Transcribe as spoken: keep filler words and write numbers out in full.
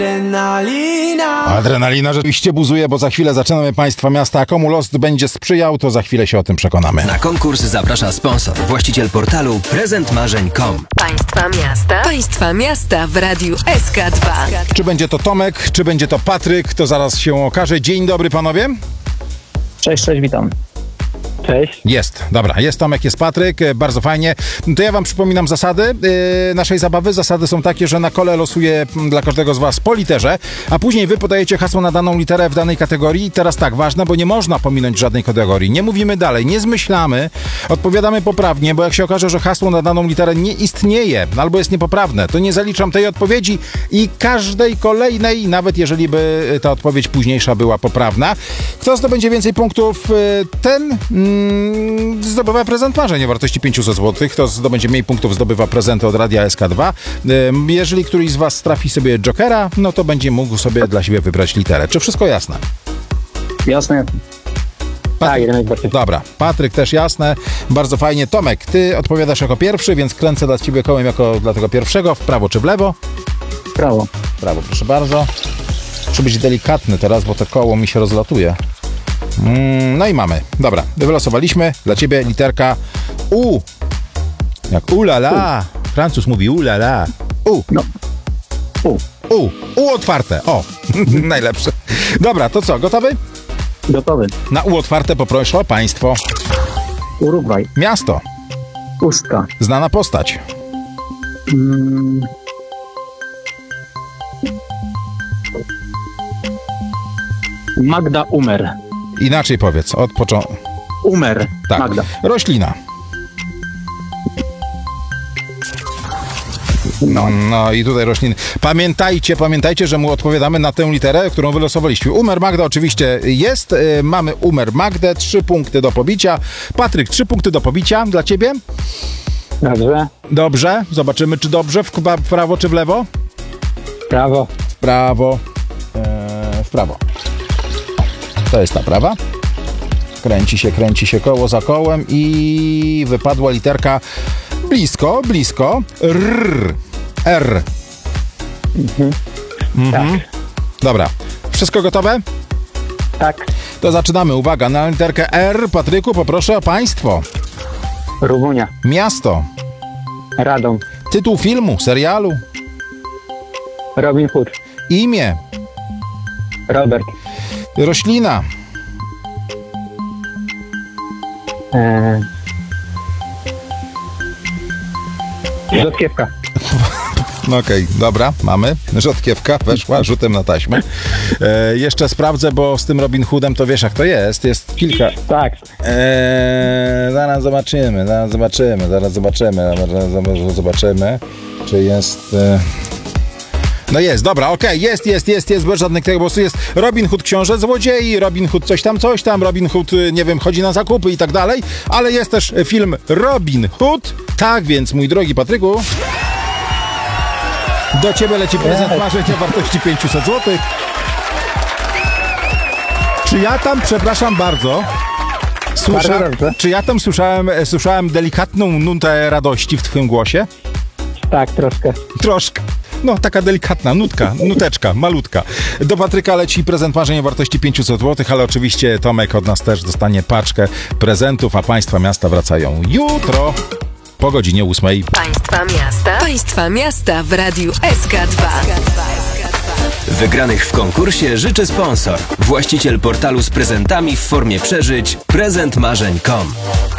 Adrenalina. Adrenalina rzeczywiście buzuje, bo za chwilę zaczynamy Państwa Miasta. A komu los będzie sprzyjał, to za chwilę się o tym przekonamy. Na konkurs zaprasza sponsor, właściciel portalu prezent marzeń kropka com. Państwa Miasta. Państwa Miasta w Radiu S K dwa. Czy będzie to Tomek, czy będzie to Patryk, to zaraz się okaże. Dzień dobry, panowie. Cześć, cześć, witam. Cześć. Jest, dobra, jest Tomek, jest Patryk, e, bardzo fajnie. To ja wam przypominam zasady e, naszej zabawy. Zasady są takie, że na kole losuję m, dla każdego z was po literze, a później wy podajecie hasło na daną literę w danej kategorii. I teraz tak, ważne, bo nie można pominąć żadnej kategorii. Nie mówimy dalej, nie zmyślamy, odpowiadamy poprawnie, bo jak się okaże, że hasło na daną literę nie istnieje albo jest niepoprawne, to nie zaliczam tej odpowiedzi i każdej kolejnej, nawet jeżeli by ta odpowiedź późniejsza była poprawna. Kto zdobędzie więcej punktów, ten mm, zdobywa prezent marzeń o wartości pięćset złotych. Kto zdobędzie mniej punktów, zdobywa prezenty od Radia S K dwa. Jeżeli któryś z was trafi sobie Jokera, no to będzie mógł sobie dla siebie wybrać literę. Czy wszystko jasne? Jasne. Tak, jak najbardziej. Dobra, Patryk też jasne, bardzo fajnie. Tomek, ty odpowiadasz jako pierwszy, więc kręcę dla ciebie kołem jako dla tego pierwszego. W prawo czy w lewo? Prawo. W prawo, proszę bardzo. Muszę być delikatny teraz, bo to koło mi się rozlatuje. Mm, no i mamy. Dobra, wylosowaliśmy dla ciebie literka U. Jak ulala. Francuz mówi ulala. U. No. U. U. U otwarte. O, najlepsze. Dobra, to co, gotowy? Gotowy. Na U otwarte poproszę państwo. Urugwaj. Miasto. Ustka. Znana postać. Mm. Magda Umer. Inaczej powiedz, od początku. Umer. Tak. Magda. Roślina. No, no i tutaj rośliny. Pamiętajcie, pamiętajcie, że mu odpowiadamy na tę literę, którą wylosowaliśmy. Umer Magda oczywiście jest. Yy, mamy Umer Magdę, trzy punkty do pobicia. Patryk, trzy punkty do pobicia dla ciebie. Dobrze. Dobrze. Zobaczymy, czy dobrze. W, w prawo czy w lewo? Prawo. W prawo. Yy, w prawo. To jest ta prawa. Kręci się, kręci się koło za kołem i wypadła literka blisko, blisko. R. R. Mhm. Mhm. Tak. Dobra. Wszystko gotowe? Tak. To zaczynamy. Uwaga, na literkę R. Patryku, poproszę o państwo. Rumunia. Miasto. Radom. Tytuł filmu, serialu. Robin Hood. Imię. Robert. Roślina. Eee. Rzodkiewka. No okej, okay, dobra, mamy. Rzodkiewka weszła rzutem na taśmę. E, jeszcze sprawdzę, bo z tym Robin Hoodem to wiesz jak to jest. Jest kilka... Tak. E, zaraz zobaczymy, zaraz zobaczymy, zaraz zobaczymy, zaraz zobaczymy, czy jest... E... No jest, dobra, okej, okay, jest, jest, jest, jest, bez żadnych tego głosu. Jest Robin Hood książę złodziei, Robin Hood coś tam, coś tam, Robin Hood, nie wiem, chodzi na zakupy i tak dalej, ale jest też film Robin Hood. Tak więc, mój drogi Patryku, do ciebie leci prezent marzeń o wartości pięćset złotych. Czy ja tam, przepraszam bardzo, słysza, czy ja tam słyszałem, słyszałem delikatną nutę radości w twoim głosie? Tak, troszkę. Troszkę. No, taka delikatna nutka, nuteczka, malutka. Do Patryka leci prezent marzeń o wartości pięćset złotych, ale oczywiście Tomek od nas też dostanie paczkę prezentów, a Państwa Miasta wracają jutro po godzinie ósmej. Państwa Miasta. Państwa Miasta w Radiu S K dwa. Wygranych w konkursie życzy sponsor, właściciel portalu z prezentami w formie przeżyć prezent marzeń kropka com.